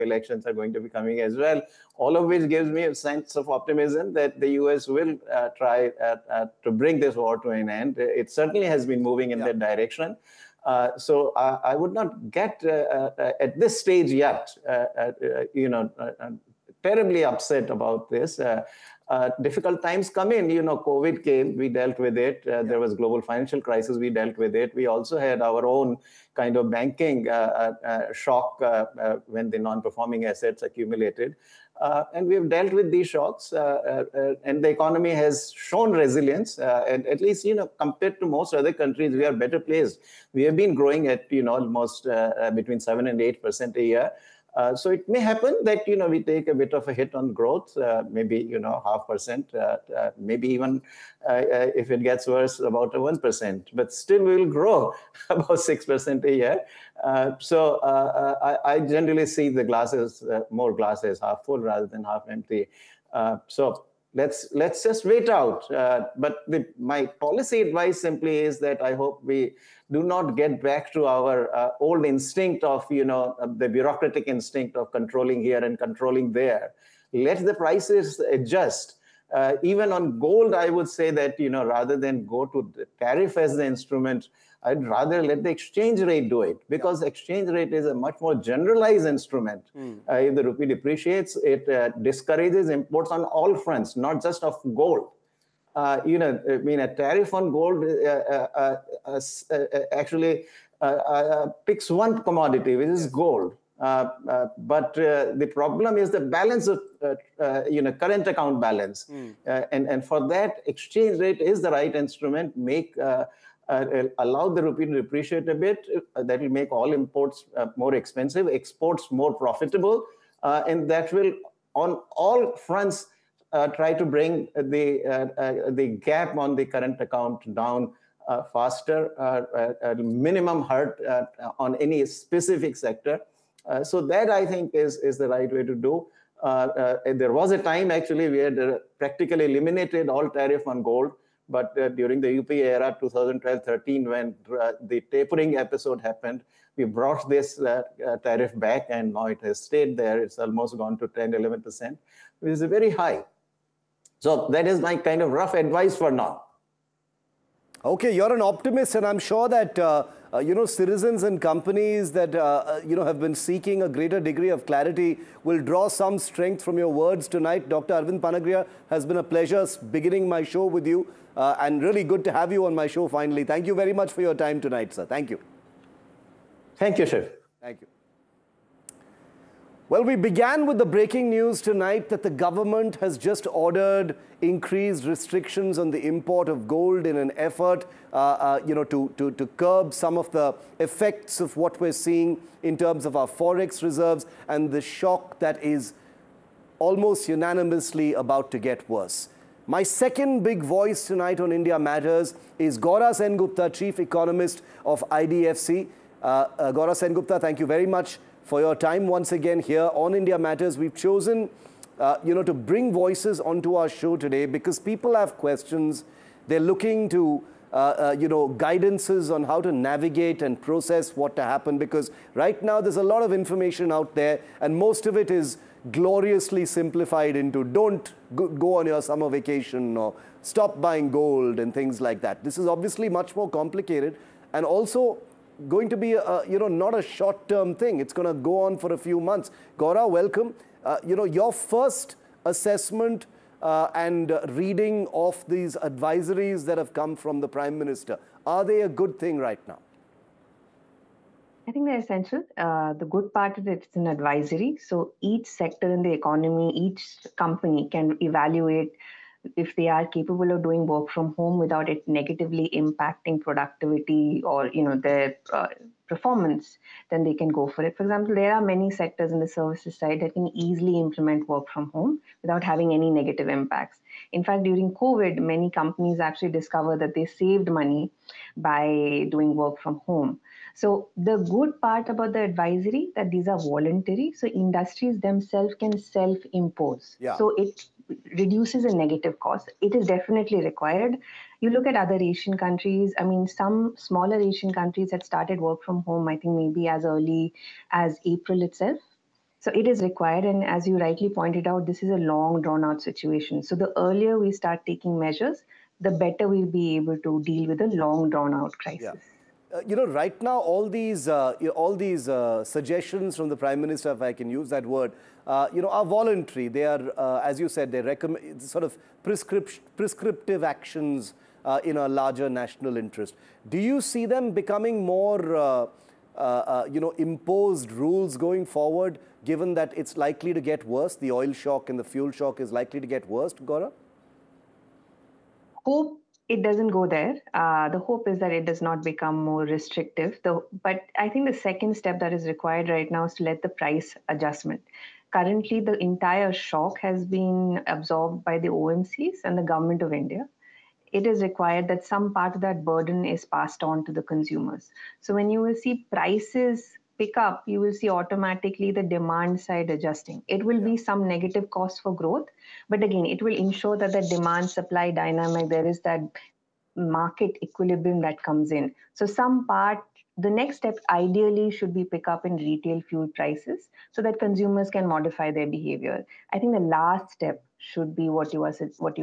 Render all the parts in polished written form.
elections are going to be coming as well, all of which gives me a sense of optimism that the US will try to bring this war to an end. It certainly has been moving in that direction. So I would not get at this stage yet, terribly upset about this. Difficult times come in. COVID came, we dealt with it. There was global financial crisis, we dealt with it. We also had our own kind of banking shock when the non-performing assets accumulated. And we've dealt with these shocks, and the economy has shown resilience. And at least, compared to most other countries, we are better placed. We have been growing at, almost between 7 and 8% a year. So it may happen that, we take a bit of a hit on growth, maybe, 0.5%, maybe even if it gets worse, about 1%, but still we will grow about 6% a year. So I generally see the glasses, more glasses half full rather than half empty. So let's just wait out. But my policy advice simply is that I hope we do not get back to our old instinct of, the bureaucratic instinct of controlling here and controlling there. Let the prices adjust. Even on gold, I would say that, rather than go to the tariff as the instrument, I'd rather let the exchange rate do it, because exchange rate is a much more generalized instrument. If the rupee depreciates, it discourages imports on all fronts, not just of gold. A tariff on gold actually picks one commodity, which is gold. But the problem is the balance of, current account balance. And for that, exchange rate is the right instrument. Allow the rupee to depreciate a bit. That will make all imports more expensive, exports more profitable, and that will, on all fronts, try to bring the gap on the current account down faster, minimum hurt on any specific sector. So that, I think, is the right way to do. There was a time, actually, we had practically eliminated all tariff on gold. But during the UPA era, 2012-13, when the tapering episode happened, we brought this tariff back, and now it has stayed there. It's almost gone to 10-11%, which is very high. So that is my kind of rough advice for now. Okay, you're an optimist, and I'm sure that citizens and companies that have been seeking a greater degree of clarity will draw some strength from your words tonight. Dr. Arvind Panagiria, has been a pleasure beginning my show with you, and really good to have you on my show finally. Thank you very much for your time tonight, sir. Thank you. Thank you, Shiv. Thank you. Well, we began with the breaking news tonight that the government has just ordered increased restrictions on the import of gold in an effort, to curb some of the effects of what we're seeing in terms of our forex reserves and the shock that is almost unanimously about to get worse. My second big voice tonight on India Matters is Gaura Sengupta, Chief Economist of IDFC. Gaura Sengupta, thank you very much for your time once again here on India Matters. We've chosen, to bring voices onto our show today because people have questions. They're looking to, guidances on how to navigate and process what to happen, because right now there's a lot of information out there and most of it is gloriously simplified into don't go on your summer vacation or stop buying gold and things like that. This is obviously much more complicated and also going to be, not a short-term thing. It's going to go on for a few months. Gaura, welcome. Your first assessment and reading of these advisories that have come from the Prime Minister, are they a good thing right now? I think they're essential. The good part is it's an advisory. So each sector in the economy, each company can evaluate if they are capable of doing work from home without it negatively impacting productivity or their performance, then they can go for it. For example, there are many sectors in the services side that can easily implement work from home without having any negative impacts. In fact, during COVID, many companies actually discovered that they saved money by doing work from home. So the good part about the advisory that these are voluntary, so industries themselves can self-impose. Yeah. So it reduces a negative cost. It is definitely required. You look at other Asian countries, some smaller Asian countries had started work from home, I think maybe as early as April itself. So it is required, and as you rightly pointed out, this is a long drawn out situation. So the earlier we start taking measures, the better we'll be able to deal with a long drawn out crisis. Yeah. Right now, all these suggestions from the Prime Minister, if I can use that word, are voluntary. They are, as you said, they recommend sort of prescriptive actions in a larger national interest. Do you see them becoming more, imposed rules going forward, given that it's likely to get worse? The oil shock and the fuel shock is likely to get worse, Gaurav? Hope it doesn't go there. The hope is that it does not become more restrictive. But I think the second step that is required right now is to let the price adjustment. Currently, the entire shock has been absorbed by the OMCs and the Government of India. It is required that some part of that burden is passed on to the consumers. So when you will see prices pick up, you will see automatically the demand side adjusting. It will be some negative cost for growth, but again, it will ensure that the demand supply dynamic, there is that market equilibrium that comes in. So some part, the next step ideally should be pick up in retail fuel prices so that consumers can modify their behavior. I think the last step should be what you were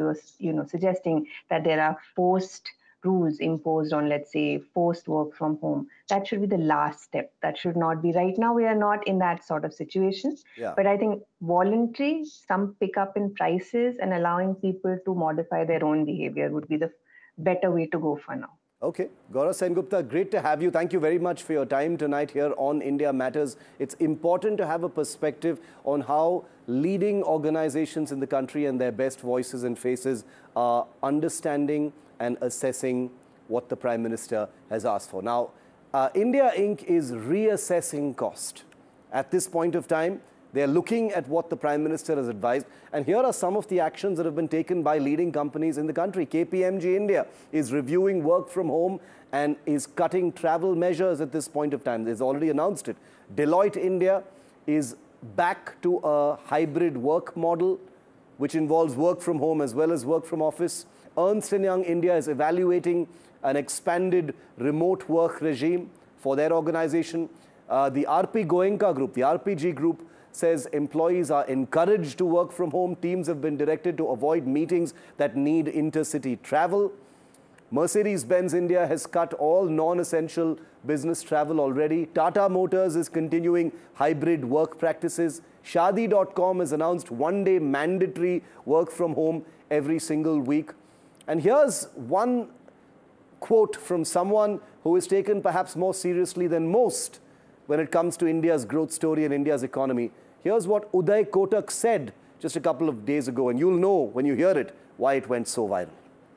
suggesting, that there are forced rules imposed on, let's say, forced work from home. That should be the last step. That should not be. Right now, we are not in that sort of situation. Yeah. But I think voluntary, some pickup in prices and allowing people to modify their own behavior would be the better way to go for now. Okay. Gaurav Sengupta, great to have you. Thank you very much for your time tonight here on India Matters. It's important to have a perspective on how leading organizations in the country and their best voices and faces are understanding and assessing what the Prime Minister has asked for. Now, India Inc. is reassessing cost. At this point of time, they're looking at what the Prime Minister has advised. And here are some of the actions that have been taken by leading companies in the country. KPMG India is reviewing work from home and is cutting travel measures at this point of time. They've already announced it. Deloitte India is back to a hybrid work model, which involves work from home as well as work from office. Ernst & Young India is evaluating an expanded remote work regime for their organization. The RP Goenka Group, the RPG Group, says employees are encouraged to work from home. Teams have been directed to avoid meetings that need intercity travel. Mercedes-Benz India has cut all non-essential business travel already. Tata Motors is continuing hybrid work practices. Shaadi.com has announced one-day mandatory work from home every single week. And here's one quote from someone who is taken perhaps more seriously than most when it comes to India's growth story and India's economy. Here's what Uday Kotak said just a couple of days ago, and you'll know when you hear it why it went so viral.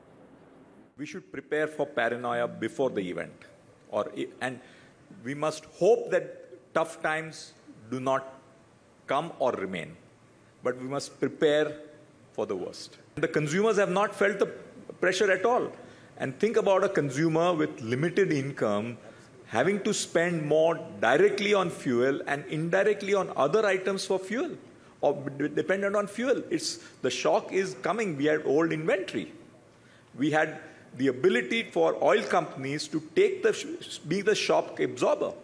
We should prepare for paranoia before the event, and we must hope that tough times do not come or remain, but we must prepare for the worst. The consumers have not felt the pressure at all. And think about a consumer with limited income having to spend more directly on fuel and indirectly on other items for fuel, or dependent on fuel. The shock is coming. We had old inventory. We had the ability for oil companies to be the shock absorber.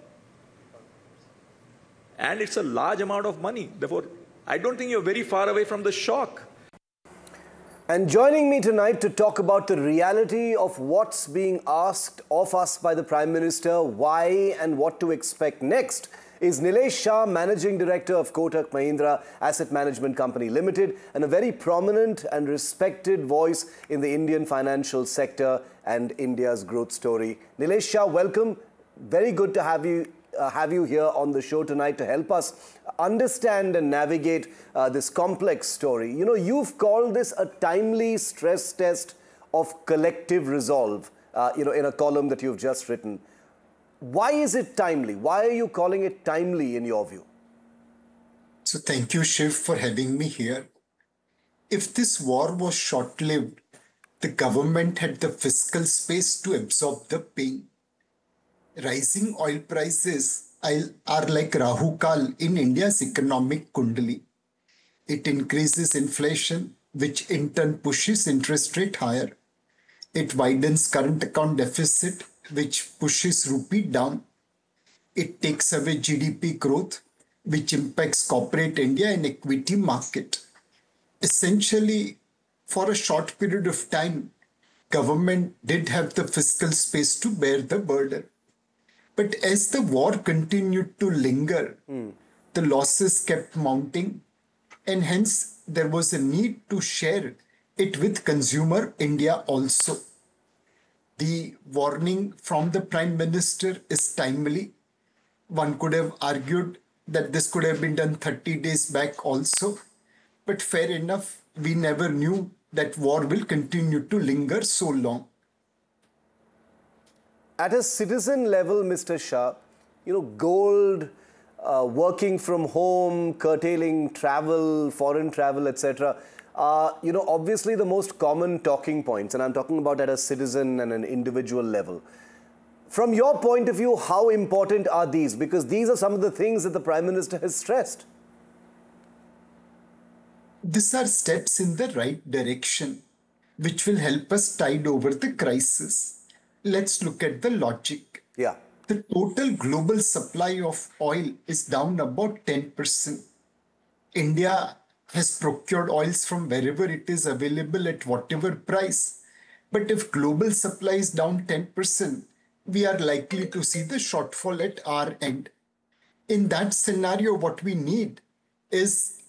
And it's a large amount of money. Therefore, I don't think you're very far away from the shock. And joining me tonight to talk about the reality of what's being asked of us by the Prime Minister, why and what to expect next, is Nilesh Shah, Managing Director of Kotak Mahindra Asset Management Company Limited, and a very prominent and respected voice in the Indian financial sector and India's growth story. Nilesh Shah, welcome. Very good to have you here on the show tonight to help us understand and navigate this complex story. You know, you've called this a timely stress test of collective resolve, in a column that you've just written. Why is it timely? Why are you calling it timely in your view? So thank you, Shiv, for having me here. If this war was short-lived, the government had the fiscal space to absorb the pain. Rising oil prices are like Rahu Kal in India's economic kundali. It increases inflation, which in turn pushes interest rate higher. It widens current account deficit, which pushes rupee down. It takes away GDP growth, which impacts corporate India and equity market. Essentially, for a short period of time, government did have the fiscal space to bear the burden. But as the war continued to linger, the losses kept mounting, and hence there was a need to share it with consumer India also. The warning from the Prime Minister is timely. One could have argued that this could have been done 30 days back also. But fair enough, we never knew that war will continue to linger so long. At a citizen level, Mr. Shah, gold, working from home, curtailing travel, foreign travel, etc., obviously the most common talking points, and I'm talking about at a citizen and an individual level. From your point of view, how important are these? Because these are some of the things that the Prime Minister has stressed. These are steps in the right direction, which will help us tide over the crisis. Let's look at the logic. Yeah. The total global supply of oil is down about 10%. India has procured oils from wherever it is available at whatever price. But if global supply is down 10%, we are likely to see the shortfall at our end. In that scenario, what we need is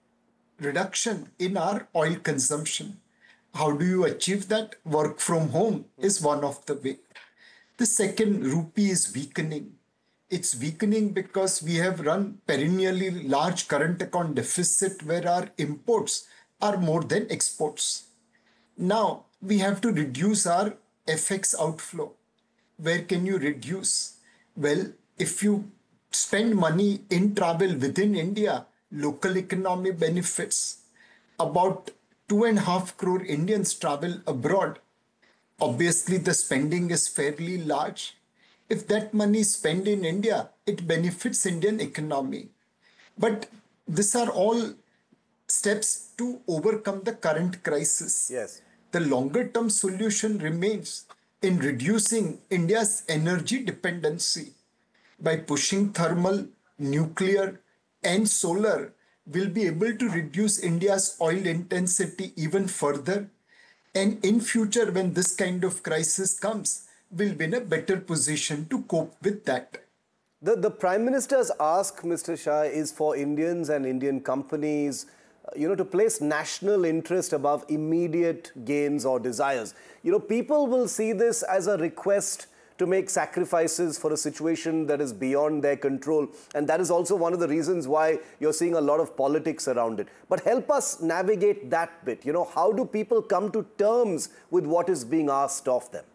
reduction in our oil consumption. How do you achieve that? Work from home is one of the ways. The second, rupee is weakening. It's weakening because we have run perennially large current account deficit where our imports are more than exports. Now we have to reduce our FX outflow. Where can you reduce? Well, if you spend money in travel within India, local economy benefits. About 2.5 crore Indians travel abroad. Obviously, the spending is fairly large. If that money is spent in India, it benefits Indian economy. But these are all steps to overcome the current crisis. Yes. The longer term solution remains in reducing India's energy dependency. By pushing thermal, nuclear, and solar, we'll be able to reduce India's oil intensity even further. And in future, when this kind of crisis comes, we'll be in a better position to cope with that. The Prime Minister's ask, Mr. Shah, is for Indians and Indian companies, to place national interest above immediate gains or desires. People will see this as a request to make sacrifices for a situation that is beyond their control. And that is also one of the reasons why you're seeing a lot of politics around it. But help us navigate that bit. How do people come to terms with what is being asked of them?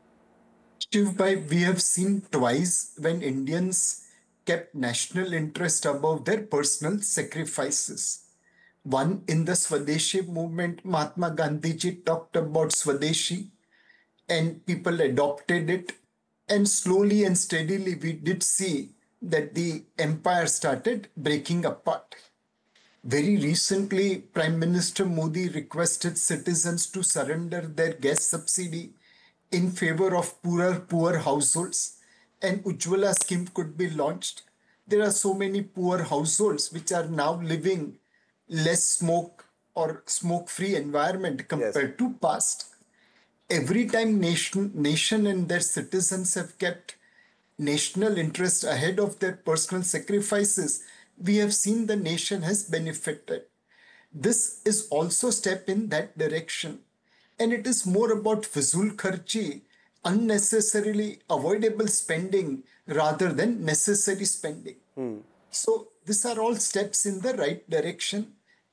Shivbhai, we have seen twice when Indians kept national interest above their personal sacrifices. One, in the Swadeshi movement, Mahatma Gandhi ji talked about Swadeshi and people adopted it. And slowly and steadily, we did see that the empire started breaking apart. Very recently, Prime Minister Modi requested citizens to surrender their gas subsidy in favor of poor households, and Ujjwala scheme could be launched. There are so many poor households which are now living less smoke or smoke-free environment compared to past. Every time nation and their citizens have kept national interest ahead of their personal sacrifices, we have seen the nation has benefited. This is also a step in that direction. And it is more about fizul kharchi, unnecessarily avoidable spending rather than necessary spending. So these are all steps in the right direction.